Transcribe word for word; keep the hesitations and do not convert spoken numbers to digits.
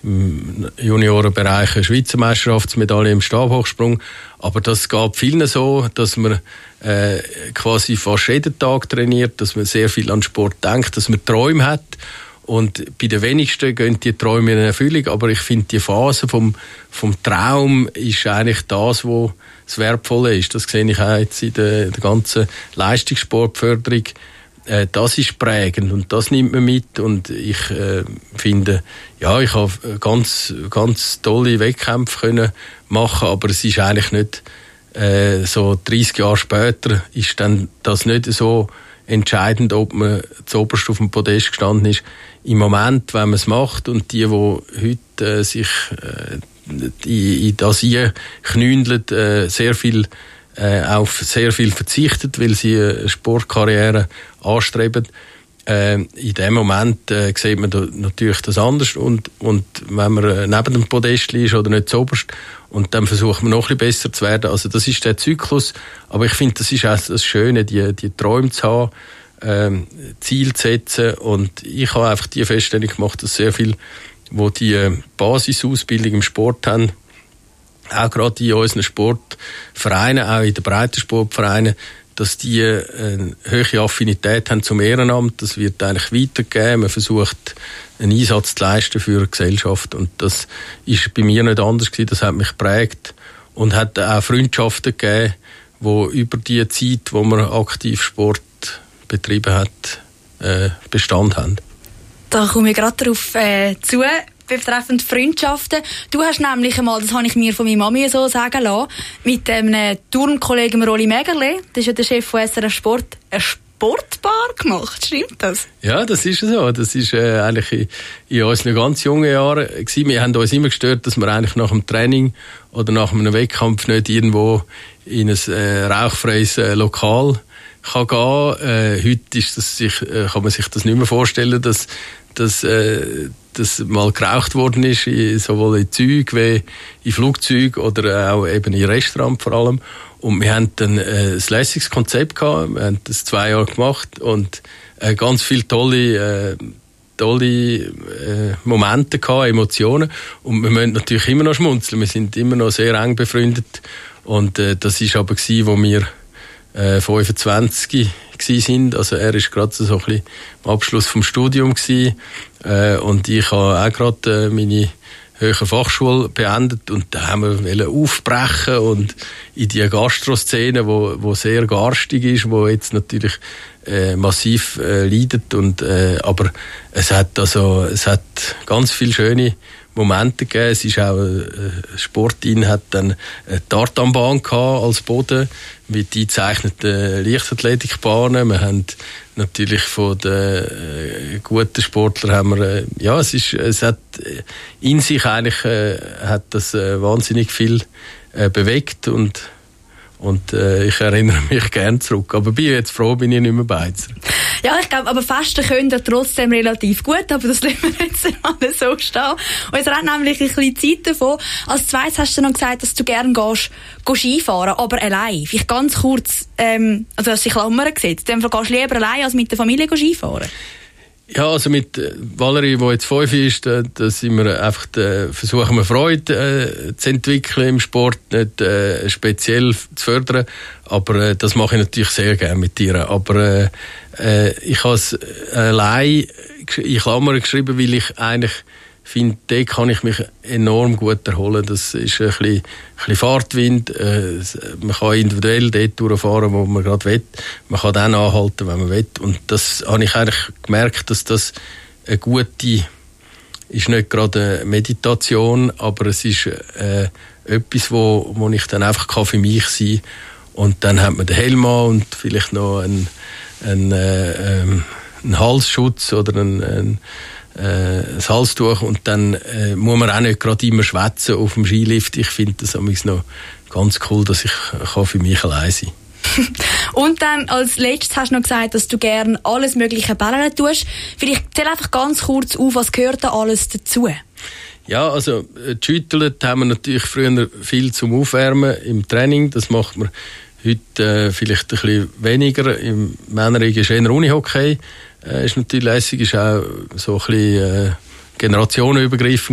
im Juniorenbereich eine Schweizer Meisterschaftsmedaille im Stabhochsprung. Aber das geht vielen so, dass man äh, quasi fast jeden Tag trainiert, dass man sehr viel an Sport denkt, dass man Träume hat. Und bei den wenigsten gehen die Träume in Erfüllung. Aber ich finde, die Phase vom, vom Traum ist eigentlich das, was das Wertvolle ist. Das sehe ich auch jetzt in der, der ganzen Leistungssportförderung. Äh, das ist prägend und das nimmt man mit. Und ich äh, finde, ja, ich habe ganz, ganz tolle Wettkämpfe können machen, aber es ist eigentlich nicht äh, so dreissig Jahre später ist dann das nicht so entscheidend, ob man zuoberst auf dem Podest gestanden ist. Im Moment, wenn man es macht und die, die heute äh, sich äh, in, in das hier knündeln, äh, sehr viel äh, auf sehr viel verzichtet, weil sie eine Sportkarriere anstreben. Äh, in dem Moment äh, sieht man da natürlich das anders und, und wenn man äh, neben dem Podest ist oder nicht zuoberst, und dann versucht man noch ein bisschen besser zu werden. Also das ist der Zyklus, aber ich finde, das ist auch das Schöne, die, die Träume zu haben, ähm, Ziel zu setzen, und ich habe einfach die Feststellung gemacht, dass sehr viel, wo die Basisausbildung im Sport haben, auch gerade in unseren Sportvereinen, auch in den Breitensportvereinen, dass die eine hohe Affinität haben zum Ehrenamt. Das wird eigentlich weitergegeben. Man versucht, einen Einsatz zu leisten für die Gesellschaft. Und das ist bei mir nicht anders gewesen. Das hat mich geprägt und hat auch Freundschaften gegeben, die über die Zeit, wo man aktiv Sport betrieben hat, äh, Bestand haben. Da komme ich gerade darauf äh, zu. Betreffend Freundschaften. Du hast nämlich einmal, das habe ich mir von meiner Mami so sagen lassen, mit einem Turnkollegen Rolli Mägerle, das ist ja der Chef von S R F Sport, eine Sportbar gemacht. Stimmt das? Ja, das ist so. Das ist äh, eigentlich in, in unseren ganz jungen Jahren gewesen. Wir haben uns immer gestört, dass wir eigentlich nach dem Training oder nach einem Wettkampf nicht irgendwo in ein äh, rauchfreies äh, Lokal kann gehen. Äh, heute ist das sich, äh, kann man sich das nicht mehr vorstellen, dass, dass äh, dass mal geraucht worden ist, sowohl in Zügen wie in Flugzeugen oder auch eben in Restaurants vor allem. Und wir haben dann ein lässiges Konzept gehabt. Wir haben das zwei Jahre gemacht und ganz viele tolle, tolle äh, Momente gehabt, Emotionen. Und wir müssen natürlich immer noch schmunzeln. Wir sind immer noch sehr eng befreundet. Und äh, das ist aber gewesen, wo wir äh, fünfundzwanzig sind. Also er ist gerade so ein bisschen am Abschluss vom Studium gewesen. Äh, und ich habe auch gerade äh, meine höhere Fachschule beendet und da haben wir aufbrechen und in die Gastroszene, wo, wo sehr garstig ist, wo jetzt natürlich äh, massiv äh, leidet und äh, aber es hat also es hat ganz viele schöne Momente gegeben. Es ist auch äh, Sportin hat dann eine Tartanbahn gehabt als Boden mit eingezeichneten Leichtathletikbahnen. Wir haben natürlich von den äh, guten Sportlern haben wir, äh, ja, es ist, es hat äh, in sich eigentlich äh, hat das äh, wahnsinnig viel äh, bewegt und und äh, ich erinnere mich gerne zurück. Aber bin jetzt froh, bin ich nicht mehr Beizer. Ja, ich glaube, aber Festen können ihr trotzdem relativ gut, aber das lassen wir jetzt mal so stehen. Und jetzt rennt nämlich ein bisschen Zeit davon. Als zweites hast du noch gesagt, dass du gerne gehst, gehst Skifahren, aber allein. Vielleicht ganz kurz, ähm, also hast du die Klammern gesetzt. In dem Fall gehst du lieber allein, als mit der Familie Skifahren? Ja, also mit Valerie, die jetzt fünf ist, da, da sind wir einfach, da versuchen wir Freude äh, zu entwickeln im Sport, nicht äh, speziell zu fördern, aber äh, das mache ich natürlich sehr gerne mit ihr. Aber äh, äh, ich habe es allein in Klammern geschrieben, weil ich eigentlich finde, da kann ich mich enorm gut erholen. Das ist ein bisschen, ein bisschen Fahrtwind. Äh, man kann individuell dort durchfahren, wo man gerade will. Man kann dann anhalten, wenn man will. Und das habe ich eigentlich gemerkt, dass das eine gute, ist nicht gerade eine Meditation, aber es ist äh, etwas, wo, wo ich dann einfach kann für mich sein kann. Und dann hat man den Helm an und vielleicht noch einen, einen, äh, ähm, einen Halsschutz oder einen, einen Äh, das Halstuch und dann äh, muss man auch nicht gerade immer schwätzen auf dem Skilift. Ich finde das noch ganz cool, dass ich kann für mich allein sein kann. Und dann als letztes hast du noch gesagt, dass du gerne alles mögliche Bälle tust. Vielleicht zähl einfach ganz kurz auf, was gehört da alles dazu? Ja, also geschüttelt haben wir natürlich früher viel zum Aufwärmen im Training. Das macht man heute äh, vielleicht ein bisschen weniger. Im Männerring ist eher Unihockey. Äh, ist natürlich lässig, ist auch so ein bisschen äh, generationenübergreifend